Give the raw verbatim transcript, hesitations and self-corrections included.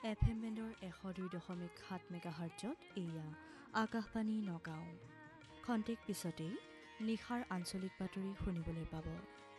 F M বেণ্ডৰ এশ দুই দশমিক সাত মেগাহাৰ্টজত এয়া আকাশবাণী নগাঁও। খন্তেক পিছতেই নিশাৰ আঞ্চলিক বাতৰি শুনিবলৈ পাব।